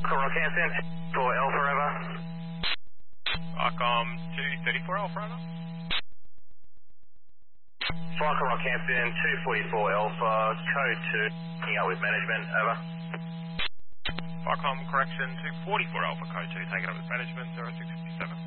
Rockhampton, for Alpha, over. Arcom 234 Alpha, over. Flight Rockhampton, 244 Alpha, code 2, picking up with management, over. Arcom correction 244 Alpha, code 2, taking up with management, 0657.